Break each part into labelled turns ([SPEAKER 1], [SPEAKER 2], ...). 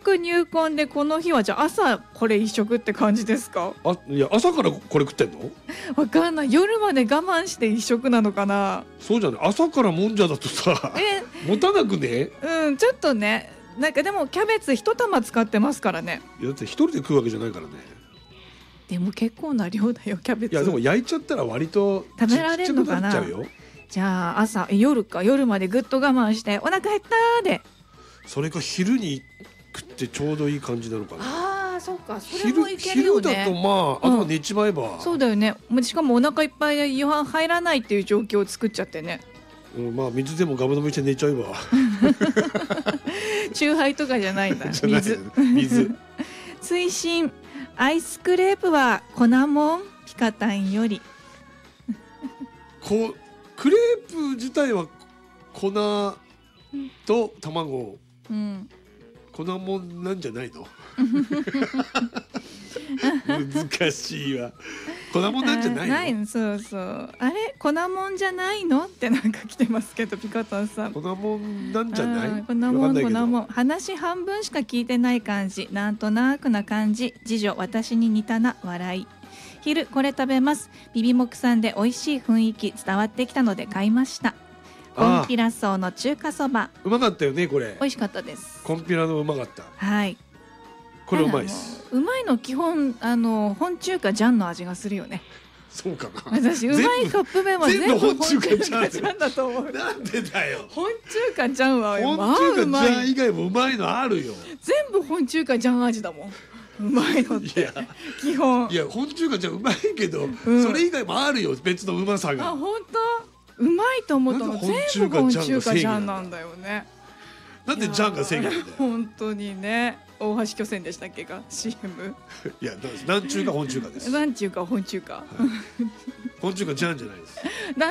[SPEAKER 1] 食入魂でこの日はじゃあ朝これ一食って感じですか？
[SPEAKER 2] いや朝からこれ食ってんの？
[SPEAKER 1] わかんない。夜まで我慢して一食なのかな。
[SPEAKER 2] そうじゃない、朝からもんじゃだとさ持たなくね？
[SPEAKER 1] ちょっとね、なんかでもキャベツ一玉使ってますからね。
[SPEAKER 2] いやだって一人で食うわけじゃないからね。
[SPEAKER 1] でも結構な量だよキャベツ。
[SPEAKER 2] いやでも焼いちゃったら割と
[SPEAKER 1] 食べられるのかな。
[SPEAKER 2] ちっちゃくなっちゃうよ。
[SPEAKER 1] じゃあ夜までぐっと我慢してお腹減ったで。そ
[SPEAKER 2] れか昼に食ってちょうどいい感じなのかな。
[SPEAKER 1] そうか、それもいけるよね。
[SPEAKER 2] 昼だとまあ、あとは寝ちまえば。
[SPEAKER 1] そうだよね。しかもお腹いっぱいで夕飯入らないっていう状況を作っちゃってね。
[SPEAKER 2] まあ水でもガブ飲みして寝ちゃえば
[SPEAKER 1] チューハイとかじゃないんだ。水追伸アイスクレープは粉もんピカタンより
[SPEAKER 2] クレープ自体は粉と卵、粉もんなんじゃないの難しいわ。粉もんなんじゃないの？
[SPEAKER 1] そうあれ粉もんじゃないのってなんか来てますけど、ピカタンさん
[SPEAKER 2] 粉もんなんじゃない？
[SPEAKER 1] 粉もん話半分しか聞いてない感じ、なんとなくな感じ、次女私に似たな笑い。昼これ食べます。ビビモクさんで美味しい雰囲気伝わってきたので買いました。コンピラソーの中華そば
[SPEAKER 2] うまかったよね。これ
[SPEAKER 1] 美味しかったです。
[SPEAKER 2] コンピラのうまかった。
[SPEAKER 1] はい、
[SPEAKER 2] これうまいです。
[SPEAKER 1] うまいの基本本中華ジャンの味がするよね。
[SPEAKER 2] そうかな。
[SPEAKER 1] 私うまいカップ麺は全部本中華ジャンだと思う。
[SPEAKER 2] なんでだよ。
[SPEAKER 1] 本中華ジャンは
[SPEAKER 2] 本中華ジャン以外もうまいのあるよ。
[SPEAKER 1] 全部本中華ジャン味だもん。うまいのって基本。
[SPEAKER 2] いや本中華ジャンうまいけど、それ以外もあるよ別のうまさが。
[SPEAKER 1] 本当うまいと思ったの全部本中華ジャンなんだよね。
[SPEAKER 2] なんでジャンが正義なんだよ。
[SPEAKER 1] 本当にね。大橋巨泉でしたっけが CM。
[SPEAKER 2] いや何中華本中華です。
[SPEAKER 1] 何中華本中華、
[SPEAKER 2] 本中華ジャンじゃないです。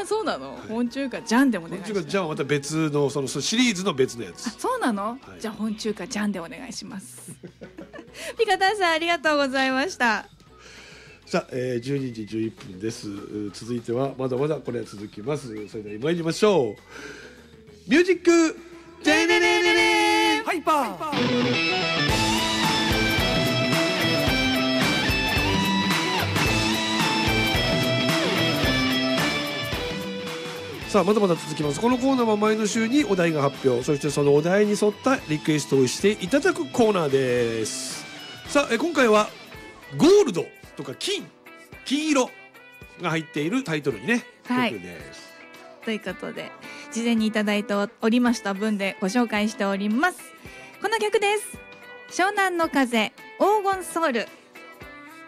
[SPEAKER 1] そうなの、本中華ジャンでもお願いします。
[SPEAKER 2] 本中華ジャンはまた別のそのシリーズの別のやつ。
[SPEAKER 1] そうなの、じゃあ本中華ジャンでお願いしますピカタンさんありがとうございました。
[SPEAKER 2] さあ、12時11分です。続いてはまだまだこれは続きます。それでは参りましょう。ミュージックデレレレレハイパー。さあまだまだ続きます。このコーナーは前の週にお題が発表、そしてそのお題に沿ったリクエストをしていただくコーナーです。さあ今回はゴールドとか金色が入っているタイトルにね、曲です。
[SPEAKER 1] ということで事前にいただいておりました分でご紹介しております。この曲です。湘南の風黄金ソウル。